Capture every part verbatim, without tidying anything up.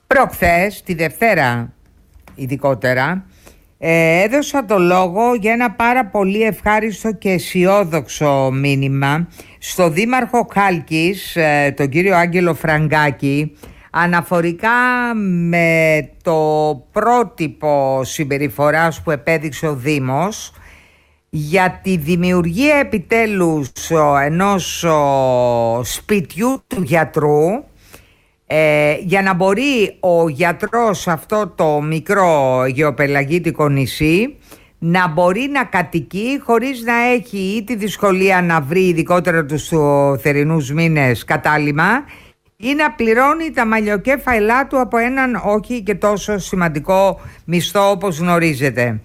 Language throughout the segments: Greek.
Προχθές, τη Δευτέρα ειδικότερα, ε, έδωσα το λόγο για ένα πάρα πολύ ευχάριστο και αισιόδοξο μήνυμα στο Δήμαρχο Χάλκης, ε, τον κύριο Άγγελο Φραγκάκη, αναφορικά με το πρότυπο συμπεριφοράς που επέδειξε ο Δήμος για τη δημιουργία επιτέλους ενός σπιτιού του γιατρού, ε, για να μπορεί ο γιατρός σε αυτό το μικρό γεωπελαγίτικο νησί να μπορεί να κατοικεί χωρίς να έχει ή τη δυσκολία να βρει, ειδικότερα τους θερινούς μήνες, κατάλημα, ή να πληρώνει τα μαλλιοκέφαλά του από έναν όχι και τόσο σημαντικό μισθό όπως γνωρίζετε.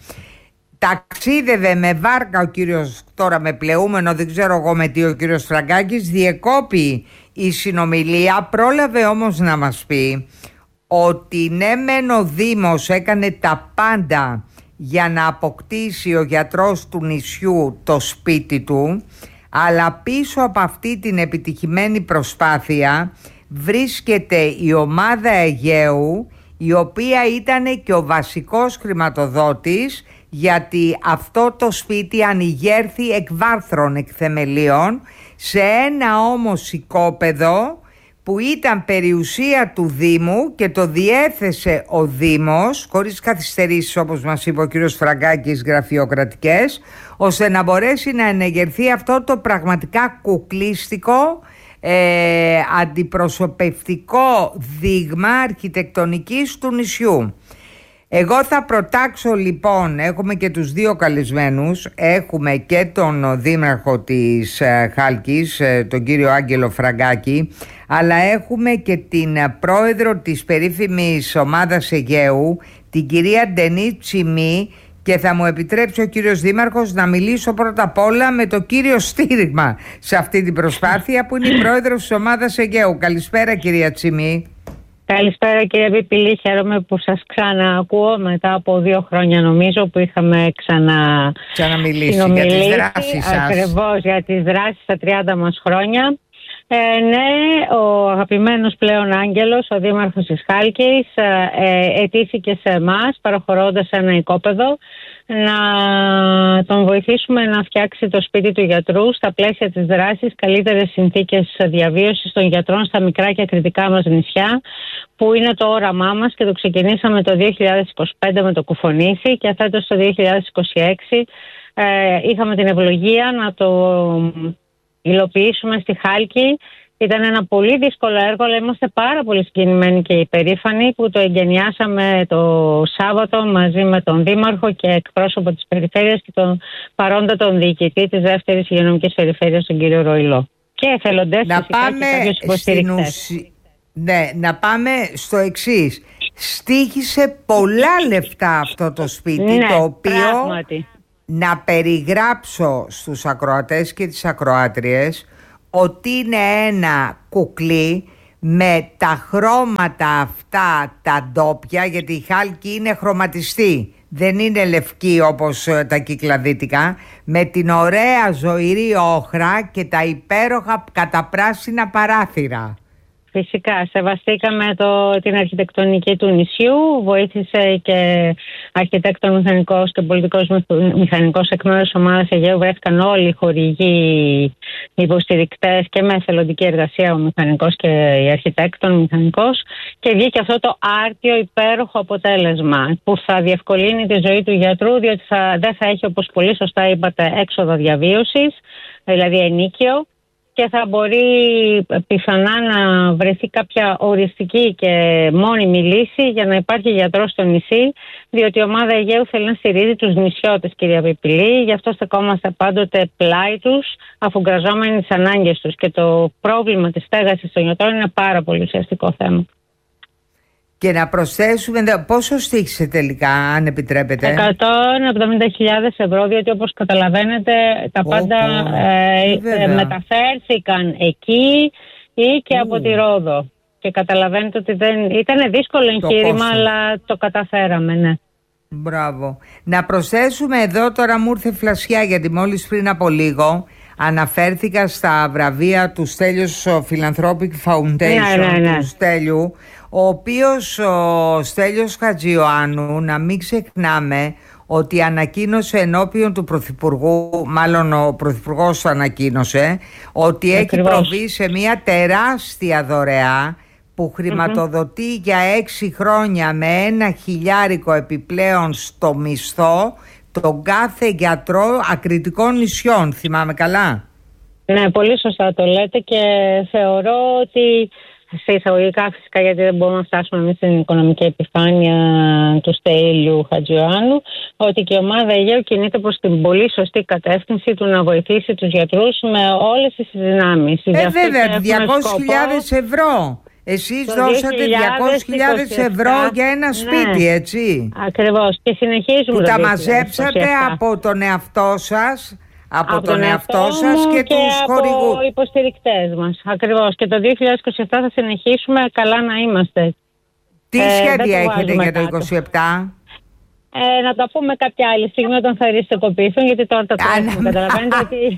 Ταξίδευε με βάρκα ο κύριος, τώρα με πλεούμενο, δεν ξέρω εγώ με τι, ο κύριος Φραγκάκης, διεκόπη η συνομιλία, πρόλαβε όμως να μας πει ότι ναι μεν ο Δήμος έκανε τα πάντα για να αποκτήσει ο γιατρός του νησιού το σπίτι του, αλλά πίσω από αυτή την επιτυχημένη προσπάθεια βρίσκεται η ομάδα Αιγαίου, η οποία ήταν και ο βασικός χρηματοδότης, γιατί αυτό το σπίτι ανοιγέρθη εκ βάρθρων, εκ θεμελίων, σε ένα όμως οικόπεδο που ήταν περιουσία του Δήμου και το διέθεσε ο Δήμος, χωρίς καθυστερήσεις όπως μας είπε ο κύριος Φραγκάκης, γραφειοκρατικές, ώστε να μπορέσει να ενεγερθεί αυτό το πραγματικά κουκλίστικο, ε, αντιπροσωπευτικό δείγμα αρχιτεκτονικής του νησιού. Εγώ θα προτάξω λοιπόν, έχουμε και τους δύο καλεσμένους, έχουμε και τον δήμαρχο της ε, Χάλκης, ε, τον κύριο Άγγελο Φραγκάκη, αλλά έχουμε και την πρόεδρο της περίφημης ομάδας Αιγαίου, την κυρία Ντενή Τσιμή, και θα μου επιτρέψει ο κύριος Δήμαρχος να μιλήσω πρώτα απ' όλα με το κύριο στήριγμα σε αυτή την προσπάθεια, που είναι η πρόεδρος της ομάδας Αιγαίου. Καλησπέρα κυρία Τσιμή. Καλησπέρα κύριε Πιπηλή, χαίρομαι που σας ξαναακούω μετά από δύο χρόνια νομίζω που είχαμε ξανα... ξαναμιλήσει για τις δράσεις σας. Ακριβώς, για τις δράσεις στα τριάντα μας χρόνια. Ε, ναι, ο αγαπημένος πλέον Άγγελος, ο Δήμαρχος της Χάλκης, ε, αιτήθηκε σε εμάς παραχωρώντας ένα οικόπεδο να τον βοηθήσουμε να φτιάξει το σπίτι του γιατρού στα πλαίσια της δράσης καλύτερες συνθήκες διαβίωσης των γιατρών στα μικρά και ακριτικά μας νησιά, που είναι το όραμά μας και το ξεκινήσαμε το δύο χιλιάδες είκοσι πέντε με το Κουφονήσι, και φέτος το δύο χιλιάδες είκοσι έξι ε, είχαμε την ευλογία να το υλοποιήσουμε στη Χάλκη. Ήταν ένα πολύ δύσκολο έργο, αλλά είμαστε πάρα πολύ συγκινημένοι και υπερήφανοι που το εγκαινιάσαμε το Σάββατο μαζί με τον Δήμαρχο και εκπρόσωπο της Περιφέρειας και τον παρόντα τον διοικητή της δεύτερης υγειονομικής περιφέρειας, τον κύριο Ροϊλό. Και εθελοντές να φυσικά πάμε και κάποιους υποστηρικτές. ουσι... Ναι, να πάμε στο εξής. Στοίχησε πολλά λεφτά αυτό το σπίτι, ναι, το οποίο πράγματι. Να περιγράψω στους ακροατές και τις ακροάτριες ότι είναι ένα κουκλί με τα χρώματα αυτά τα ντόπια, γιατί η Χάλκη είναι χρωματιστή, δεν είναι λευκή όπως τα κυκλαδίτικα, με την ωραία ζωηρή όχρα και τα υπέροχα καταπράσινα παράθυρα. Φυσικά, σεβαστήκαμε το, την αρχιτεκτονική του νησιού, βοήθησε και αρχιτέκτον μηχανικός και πολιτικός μηχανικός εκ μέρους της ομάδας Αιγαίου, βρέθηκαν όλοι οι χορηγοί υποστηρικτές και με εθελοντική εργασία, ο μηχανικός και η αρχιτέκτον μηχανικός, και βγήκε αυτό το άρτιο υπέροχο αποτέλεσμα που θα διευκολύνει τη ζωή του γιατρού, διότι θα, δεν θα έχει, όπως πολύ σωστά είπατε, έξοδο διαβίωσης, δηλαδή ενίκιο, και θα μπορεί πιθανά να βρεθεί κάποια οριστική και μόνιμη λύση για να υπάρχει γιατρός στο νησί, διότι η ομάδα Αιγαίου θέλει να στηρίζει τους νησιώτες, κυρία Πιπηλή, γι' αυτό στεκόμαστε πάντοτε πλάι τους, αφουγκραζόμενοι τις ανάγκες τους, και το πρόβλημα της στέγασης των γιατρών είναι πάρα πολύ ουσιαστικό θέμα. Και να προσθέσουμε, πόσο στήχησε τελικά, αν επιτρέπετε? εκατόν εβδομήντα χιλιάδες ευρώ, διότι όπως καταλαβαίνετε τα πάντα oh, ε, ε, μεταφέρθηκαν εκεί ή και oh. από τη Ρόδο. Και καταλαβαίνετε ότι δεν ήταν δύσκολο εγχείρημα, αλλά το καταφέραμε, ναι. Μπράβο. Να προσθέσουμε εδώ, τώρα μου ήρθε φλασιά, γιατί μόλις πριν από λίγο αναφέρθηκα στα βραβεία του Στέλιος Philanthropic Foundation, ναι, ναι, ναι. του Στέλιου, ο οποίος ο Στέλιος Χατζιωάννου, να μην ξεχνάμε ότι ανακοίνωσε ενώπιον του Πρωθυπουργού, μάλλον ο Πρωθυπουργός το ανακοίνωσε, ότι Ακριβώς. έχει προβεί σε μια τεράστια δωρεά που χρηματοδοτεί mm-hmm. για έξι χρόνια με ένα χιλιάρικο επιπλέον στο μισθό τον κάθε γιατρό ακριτικών νησιών. Θυμάμαι καλά? Ναι, πολύ σωστά το λέτε και θεωρώ ότι σε εισαγωγικά φυσικά, γιατί δεν μπορούμε να φτάσουμε εμείς στην οικονομική επιφάνεια του Στέλιου Χατζιωάννου, ότι και η ομάδα Αιγαίου κινείται προς την πολύ σωστή κατεύθυνση του να βοηθήσει τους γιατρούς με όλες τις δυνάμεις. Ε, βέβαια, διακόσιες χιλιάδες ευρώ. Εσείς δώσατε διακόσιες χιλιάδες ευρώ για ένα σπίτι, ναι, έτσι. Ακριβώς. Και συνεχίζουμε. Που τα μαζέψατε από τον εαυτό σας, από, από τον, τον εαυτό σας και, και τους χορηγούς. Από υποστηρικτές μας. Ακριβώς. Και το δύο χιλιάδες είκοσι επτά θα συνεχίσουμε καλά να είμαστε. Τι ε, σχέδια έχετε για το είκοσι επτά? Ε, να τα πούμε κάποια άλλη στιγμή όταν θα ριστικοποιηθούν, γιατί τώρα τα τρέχουμε. Καταλαβαίνετε ότι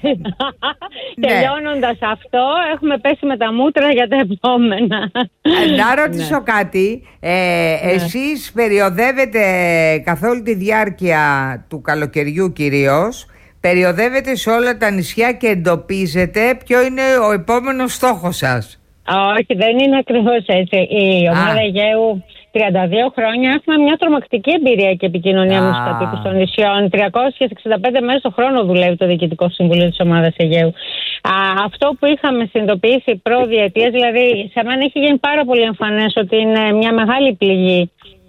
τελειώνοντας αυτό έχουμε πέσει με τα μούτρα για τα επόμενα. Να ρωτήσω ναι. κάτι. Ε, ναι. Εσείς περιοδεύετε καθ' όλη τη διάρκεια του καλοκαιριού κυρίως, περιοδεύετε σε όλα τα νησιά και εντοπίζετε ποιο είναι ο επόμενος στόχος σας. Όχι, δεν είναι ακριβώς έτσι. Η ομάδα Αιγαίου τριάντα δύο χρόνια έχουμε μια τρομακτική εμπειρία και επικοινωνία με τους κατοίκους των νησιών. τριακόσιες εξήντα πέντε μέρες το χρόνο δουλεύει το Διοικητικό Συμβουλίο της Ομάδας Αιγαίου. Α, αυτό που είχαμε συνειδητοποιήσει προδιετίας, δηλαδή σε μένα έχει γίνει πάρα πολύ εμφανές ότι είναι μια μεγάλη πληγή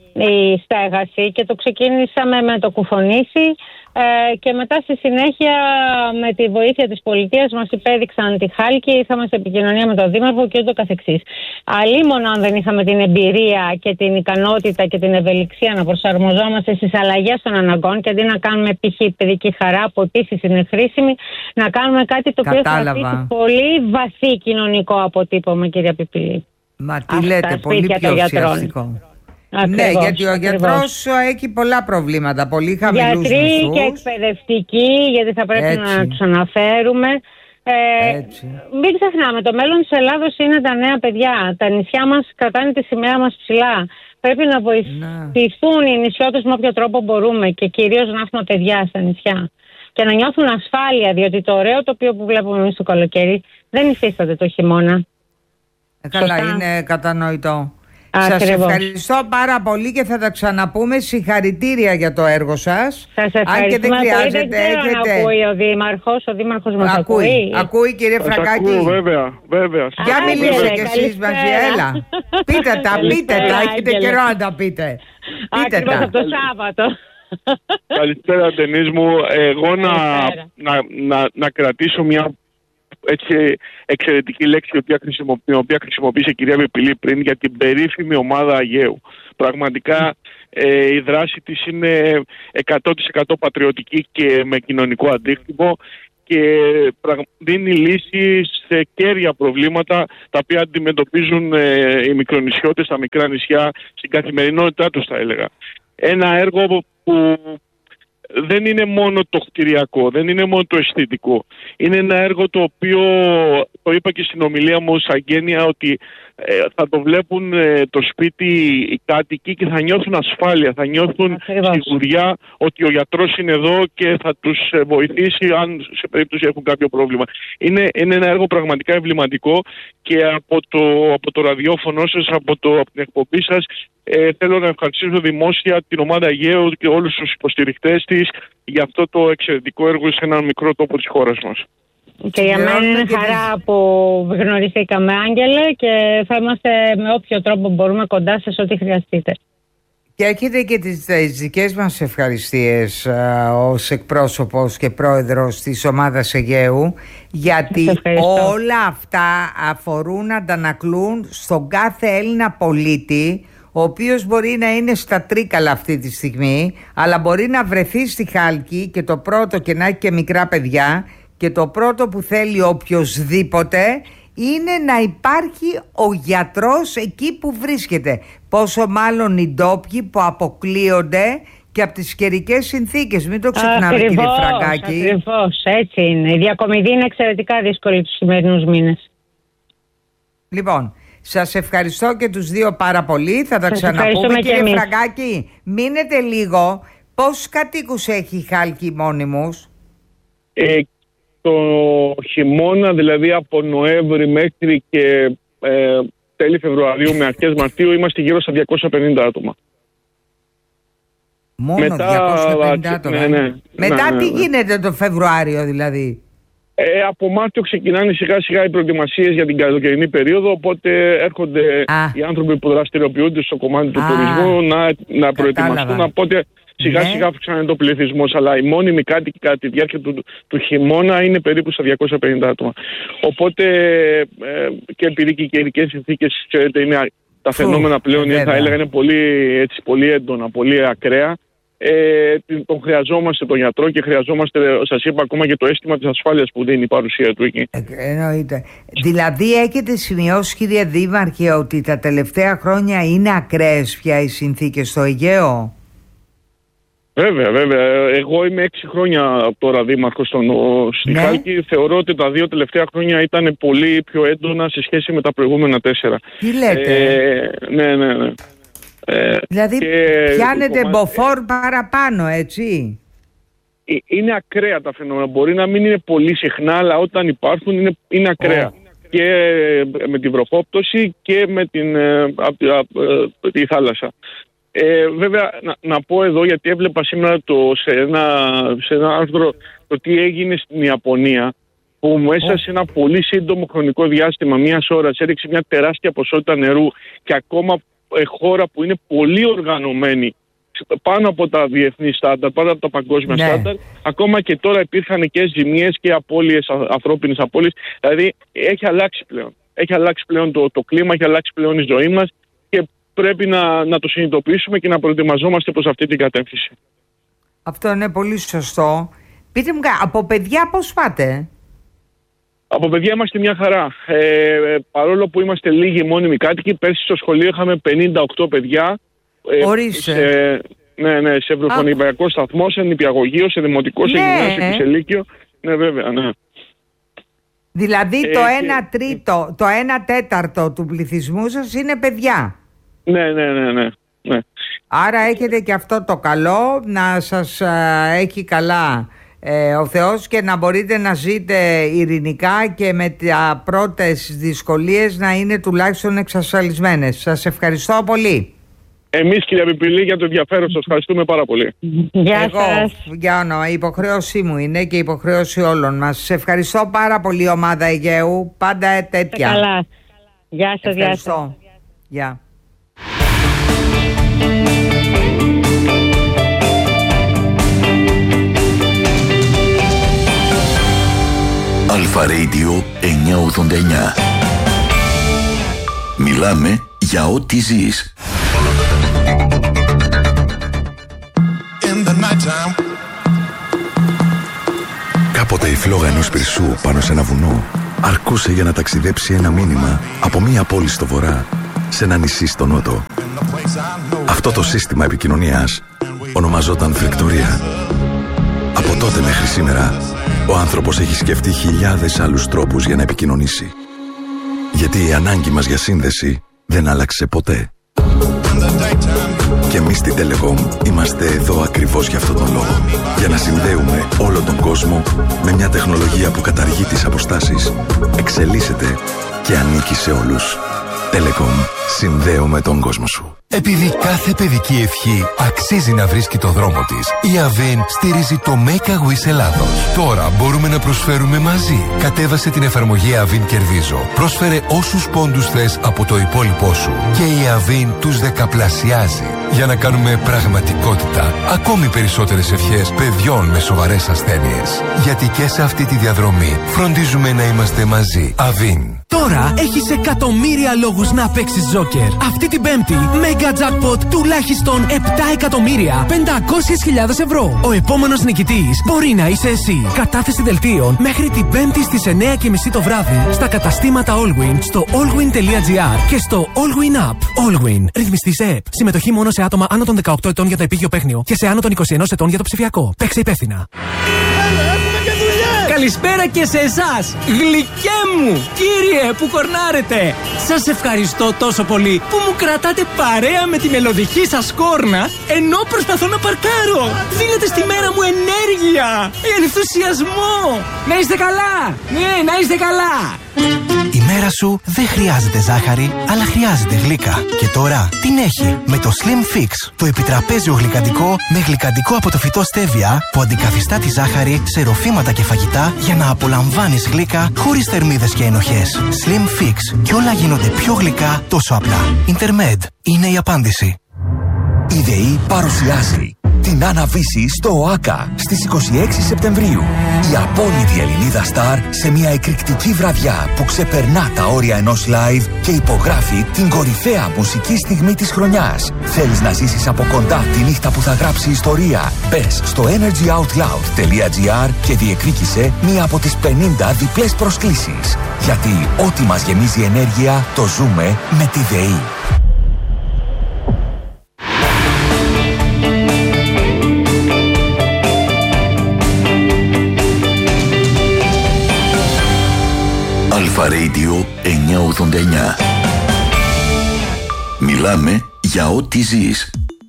η στέγαση και το ξεκίνησαμε με το Κουφονήσι. Ε, και μετά στη συνέχεια με τη βοήθεια της πολιτείας μας υπέδειξαν τη Χάλκη, ήρθαμε σε επικοινωνία με τον Δήμαρχο και ούτω καθεξής. Αλλήμον αν δεν είχαμε την εμπειρία και την ικανότητα και την ευελιξία να προσαρμοζόμαστε στις αλλαγές των αναγκών και αντί να κάνουμε π.χ. παιδική χαρά που επίσης είναι χρήσιμη, να κάνουμε κάτι το οποίο θα αφήσει πολύ βαθύ κοινωνικό αποτύπωμα, κυρία Πιπηλή. Μα τι Αυτά, λέτε, πολύ πιο ουσιαστικό. Ακριβώς, ναι, γιατί ο γιατρός έχει πολλά προβλήματα, πολύ χαμηλούς Γιατροί μισθούς. Και εκπαιδευτικοί, γιατί θα πρέπει Έτσι. να τους αναφέρουμε. Ε, μην ξεχνάμε, το μέλλον της Ελλάδος είναι τα νέα παιδιά. Τα νησιά μας κρατάνε τη σημαία μας ψηλά. Πρέπει να βοηθηθούν οι νησιώτες με όποιο τρόπο μπορούμε και κυρίως να έχουμε παιδιά στα νησιά. Και να νιώθουν ασφάλεια, διότι το ωραίο τοπίο που βλέπουμε εμείς το καλοκαίρι δεν υφίσταται το χειμώνα. Ε, καλά, Σωστά. είναι κατανοητό. Σας ευχαριστώ πάρα πολύ και θα τα ξαναπούμε. Συγχαρητήρια για το έργο σας. Σας ευχαριστώ. Αν και δεν χρειάζεται, δεν έχετε... να ακούει ο Δήμαρχος. Ο Δήμαρχος μας ακούει. Ακούει, ακούει κύριε σας Φραγκάκη. Ακούω, βέβαια, βέβαια. Για μιλήστε κι εσείς μαζί, έλα. Πείτε τα, πείτε τα. Έχετε καιρό να τα πείτε. Πείτε τα. Από το Σάββατο. Καλησπέρα, Ντενής μου. Εγώ να, να, να, να κρατήσω μια έτσι εξαιρετική λέξη η οποία, η οποία χρησιμοποίησε η κυρία Πιπηλή πριν για την περίφημη ομάδα Αιγαίου. Πραγματικά ε, η δράση της είναι εκατό τοις εκατό πατριωτική και με κοινωνικό αντίκτυπο και δίνει λύσεις σε κέρια προβλήματα τα οποία αντιμετωπίζουν ε, οι μικρονησιώτες, τα μικρά νησιά στην καθημερινότητά τους, θα έλεγα. Ένα έργο που δεν είναι μόνο το κτηριακό, δεν είναι μόνο το αισθητικό. Είναι ένα έργο το οποίο, το είπα και στην ομιλία μου ως αγγένεια, ότι ε, θα το βλέπουν ε, το σπίτι οι κάτοικοι και θα νιώθουν ασφάλεια, θα νιώθουν σιγουριά ότι ο γιατρός είναι εδώ και θα τους βοηθήσει αν σε περίπτωση έχουν κάποιο πρόβλημα. Είναι, είναι ένα έργο πραγματικά εμβληματικό και από το, από το ραδιόφωνο σας, από, το, από την εκπομπή σας, Ε, θέλω να ευχαριστήσω δημόσια την ομάδα Αιγαίου και όλους τους υποστηρικτές της για αυτό το εξαιρετικό έργο σε έναν μικρό τόπο της χώρας μας. Και για μένα είναι χαρά που γνωριστήκαμε, Άγγελε, και θα είμαστε με όποιο τρόπο μπορούμε κοντά σας ό,τι χρειαστείτε. Και έχετε και τις, τις δικές μας ευχαριστίες α, ως εκπρόσωπος και πρόεδρος της ομάδας Αιγαίου, γιατί όλα αυτά αφορούν, αντανακλούν στον κάθε Έλληνα πολίτη, ο οποίος μπορεί να είναι στα Τρίκαλα αυτή τη στιγμή, αλλά μπορεί να βρεθεί στη Χάλκη και το πρώτο, και να έχει και μικρά παιδιά, και το πρώτο που θέλει οποιοσδήποτε είναι να υπάρχει ο γιατρός εκεί που βρίσκεται. Πόσο μάλλον οι ντόπιοι που αποκλείονται και από τις καιρικές συνθήκες. Μην το ξεχνάμε, Ακριβώς, κύριε Φραγκάκη. Ακριβώς, έτσι είναι. Η διακομιδή είναι εξαιρετικά δύσκολη τους σημερινούς μήνες. Λοιπόν, σας ευχαριστώ και τους δύο πάρα πολύ. Θα τα Σας ξαναπούμε. Κύριε εμείς. Φραγκάκη, μείνετε λίγο. Πόσους κατοίκους έχει η Χάλκη μόνιμους? Ε, το χειμώνα, δηλαδή από Νοέμβρη μέχρι και ε, τέλη Φεβρουαρίου με αρχές Μαρτίου, είμαστε γύρω στα διακόσια πενήντα άτομα. Μόνο Μετά, διακόσια πενήντα άτομα. ναι, ναι, Μετά ναι, τι ναι. γίνεται το Φεβρουάριο δηλαδή? Ε, από Μάρτιο ξεκινάνε σιγά σιγά οι προετοιμασίες για την καλοκαιρινή περίοδο, οπότε έρχονται Α. οι άνθρωποι που δραστηριοποιούνται στο κομμάτι του Α. τουρισμού να, να προετοιμαστούν, οπότε σιγά Ναι. σιγά αυξάνεται ο πληθυσμός, αλλά οι μόνιμοι κάτοικοι κατά τη διάρκεια του, του χειμώνα είναι περίπου στα διακόσια πενήντα άτομα. Οπότε ε, και επειδή και οι καιρικές συνθήκες, ξέρετε, είναι, τα Φου, φαινόμενα πλέον βέβαια. θα έλεγα είναι πολύ, έτσι, πολύ έντονα, πολύ ακραία. Ε, τον χρειαζόμαστε τον γιατρό και χρειαζόμαστε, σας είπα, ακόμα και το αίσθημα της ασφάλειας που δίνει η παρουσία του εκεί. Ε, εννοείται. Δηλαδή έχετε σημειώσει, κύριε Δήμαρχε, ότι τα τελευταία χρόνια είναι ακραίες πια οι συνθήκες στο Αιγαίο? Βέβαια, βέβαια. Εγώ είμαι έξι χρόνια τώρα δήμαρχος στον, στη Ναι. Χάλκη. Θεωρώ ότι τα δύο τελευταία χρόνια ήταν πολύ πιο έντονα σε σχέση με τα προηγούμενα τέσσερα. Τι λέτε? Ε, ναι, ναι, ναι. Ε, Δηλαδή και πιάνετε το κομμάτι- μποφόρ παραπάνω, έτσι? Ε, Είναι ακραία τα φαινόμενα. Μπορεί να μην είναι πολύ συχνά, αλλά όταν υπάρχουν είναι, είναι ακραία. Oh. Και ε, με την βροχόπτωση και με την, ε, απ- απ- ε, τη θάλασσα. Ε, βέβαια, να, να πω εδώ, γιατί έβλεπα σήμερα το, σε, ένα, σε ένα άρθρο το τι έγινε στην Ιαπωνία, που μέσα Oh. σε ένα πολύ σύντομο χρονικό διάστημα, μίας ώρας, έριξε μια τεράστια ποσότητα νερού και ακόμα ε, χώρα που είναι πολύ οργανωμένη πάνω από τα διεθνή στάνταρ, πάνω από τα παγκόσμια Ναι. στάνταρ, ακόμα και τώρα υπήρχαν και ζημιές και απώλειες, α- ανθρώπινες απώλειες. Δηλαδή έχει αλλάξει πλέον. Έχει αλλάξει πλέον το, το κλίμα, έχει αλλάξει πλέον η ζωή μας και πρέπει να, να το συνειδητοποιήσουμε και να προετοιμαζόμαστε προς αυτή την κατεύθυνση. Αυτό είναι πολύ σωστό. Πείτε μου, κα- από παιδιά πώς πάτε? Από παιδιά είμαστε μια χαρά. Ε, παρόλο που είμαστε λίγοι μόνιμοι κάτοικοι, πέρσι στο σχολείο είχαμε πενήντα οκτώ παιδιά. Ε, Ορίστε. σε, ναι, ναι, σε ευρωφωνηπιακό σταθμό, σε νηπιαγωγείο, σε δημοτικό, σε Ναι. γυμνάσιο και σε λύκειο. Ναι, βέβαια, ναι. Δηλαδή Ε, το και- ένα τρίτο, το ένα τέταρτο του πληθυσμού σας είναι παιδιά. Ναι, ναι, ναι, ναι. ναι. Άρα έχετε και αυτό το καλό, να σας α, έχει καλά ε, ο Θεός και να μπορείτε να ζείτε ειρηνικά και με τα πρώτες δυσκολίες να είναι τουλάχιστον εξασφαλισμένες. Σας ευχαριστώ πολύ. Εμείς, κυρία Πιπηλή, για το ενδιαφέρον σας ευχαριστούμε πάρα πολύ. Γεια Εγώ, σας. για όνομα, η υποχρέωσή μου είναι και η υποχρέωση όλων μας. Σε ευχαριστώ πάρα πολύ, ομάδα Αιγαίου. Πάντα τέτοια. Καλά. Γεια σας, γεια σας. Ευχαριστώ. Γεια. Αλφα Radio εννιακόσια ογδόντα εννιά. Μιλάμε για ό,τι ζεις. Κάποτε η φλόγα ενός πυρσού πάνω σε ένα βουνό αρκούσε για να ταξιδέψει ένα μήνυμα από μία πόλη στο βορρά σε ένα νησί στο νότο. Αυτό το σύστημα επικοινωνίας ονομαζόταν φλεκτορία. Από τότε μέχρι σήμερα ο άνθρωπος έχει σκεφτεί χιλιάδες άλλους τρόπους για να επικοινωνήσει. Γιατί η ανάγκη μας για σύνδεση δεν άλλαξε ποτέ. Και εμείς στην Telecom είμαστε εδώ ακριβώς για αυτόν τον λόγο. Για να συνδέουμε όλο τον κόσμο με μια τεχνολογία που καταργεί τις αποστάσεις, εξελίσσεται και ανήκει σε όλους. Telecom. Συνδέουμε τον κόσμο σου. Επειδή κάθε παιδική ευχή αξίζει να βρίσκει το δρόμο της, η Avin στηρίζει το Make a Wish Ελλάδος. Τώρα μπορούμε να προσφέρουμε μαζί. Κατέβασε την εφαρμογή Avin Κερδίζω. Πρόσφερε όσους πόντους θες από το υπόλοιπό σου και η Avin τους δεκαπλασιάζει. Για να κάνουμε πραγματικότητα ακόμη περισσότερες ευχές παιδιών με σοβαρές ασθένειες. Γιατί και σε αυτή τη διαδρομή φροντίζουμε να είμαστε μαζί. Avin. Τώρα έχεις εκατομμύρια λόγους να παίξεις Joker. Αυτή την Πέμπτη, Mega Mega Jackpot τουλάχιστον επτά εκατομμύρια πεντακόσιες χιλιάδες ευρώ. Ο επόμενος νικητής μπορεί να είσαι εσύ. Κατάθεση δελτίων μέχρι την Πέμπτη στις εννιά και μισή το βράδυ στα καταστήματα Allwyn, στο allwyn.gr και στο Allwyn App. Allwyn. Ρυθμιστής ΕΕΠ. Συμμετοχή μόνο σε άτομα άνω των δεκαοκτώ ετών για το επίγειο παίχνιο και σε άνω των είκοσι ένα ετών για το ψηφιακό. Παίξε υπεύθυνα. Καλησπέρα και σε εσάς, γλυκέ μου, κύριε που κορνάρετε. Σας ευχαριστώ τόσο πολύ που μου κρατάτε παρέα με τη μελωδική σας κόρνα ενώ προσπαθώ να παρκάρω. Δίνετε στη μέρα μου ενέργεια, ενθουσιασμό. Να είστε καλά, ναι, να είστε καλά. Η μέρα σου δεν χρειάζεται ζάχαρη, αλλά χρειάζεται γλύκα. Και τώρα την έχει με το Slim Fix, το επιτραπέζιο γλυκαντικό με γλυκαντικό από το φυτό στέβια που αντικαθιστά τη ζάχαρη σε ροφήματα και φαγητά για να απολαμβάνεις γλύκα χωρίς θερμίδες και ενοχές. Slim Fix. Και όλα γίνονται πιο γλυκά τόσο απλά. Intermed είναι η απάντηση. Η ΔΕΗ παρουσιάζει την Άννα Βύση στο ΟΑΚΑ στις είκοσι έξι Σεπτεμβρίου. Η απόλυτη Ελληνίδα στάρ σε μια εκρηκτική βραδιά που ξεπερνά τα όρια ενός live και υπογράφει την κορυφαία μουσική στιγμή της χρονιάς. Θέλεις να ζήσεις από κοντά τη νύχτα που θα γράψει ιστορία? Μπες στο energyoutloud.gr και διεκδίκησε μία από τις πενήντα διπλές προσκλήσεις. Γιατί ό,τι μας γεμίζει ενέργεια το ζούμε με τη ΔΕΗ. Αλφα Radio εννιακόσια ογδόντα εννιά. Μιλάμε για ό,τι ζεις.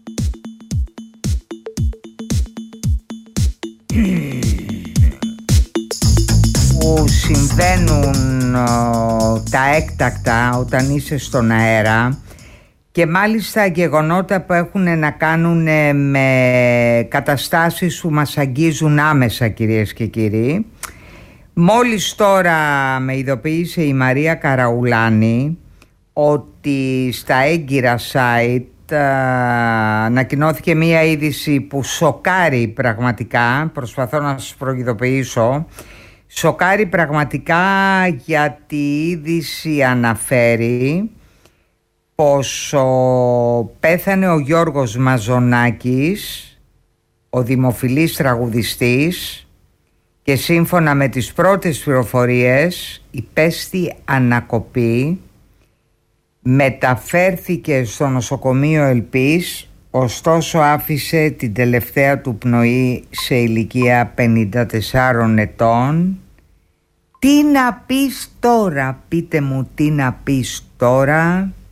Που συμβαίνουν ο, τα έκτακτα όταν είσαι στον αέρα και μάλιστα γεγονότα που έχουν να κάνουν με καταστάσεις που μας αγγίζουν άμεσα, κυρίες και κύριοι. Μόλις τώρα με ειδοποίησε η Μαρία Καραουλάνη ότι στα έγκυρα site α, ανακοινώθηκε μία είδηση που σοκάρει πραγματικά, προσπαθώ να σας προειδοποιήσω, σοκάρει πραγματικά γιατί η είδηση αναφέρει πως ο, πέθανε ο Γιώργος Μαζονάκης, ο δημοφιλής τραγουδιστής, και σύμφωνα με τις πρώτες πληροφορίες υπέστη ανακοπή, μεταφέρθηκε στο νοσοκομείο Ελπής, ωστόσο άφησε την τελευταία του πνοή σε ηλικία πενήντα τεσσάρων ετών. Τι να πεις τώρα, πείτε μου τι να πεις τώρα.